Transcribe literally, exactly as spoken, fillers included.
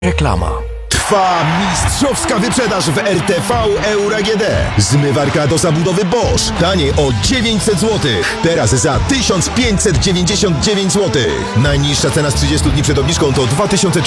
Reklama. Trwa mistrzowska wyprzedaż w R T V Euro A G D. Zmywarka do zabudowy Bosch. Taniej o dziewięćset złotych. Teraz za tysiąc pięćset dziewięćdziesiąt dziewięć złotych. Najniższa cena z trzydziestu dni przed obniżką to dwa tysiące